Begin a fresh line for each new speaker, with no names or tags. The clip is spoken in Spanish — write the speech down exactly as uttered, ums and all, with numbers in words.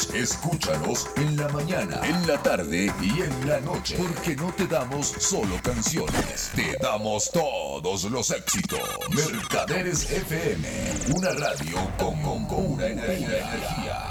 escúchalos, escúchalos en la mañana, en la tarde y en la noche. Porque no te damos solo canciones, te damos todos los éxitos. Mercaderes F M, una radio con, con, con una energía.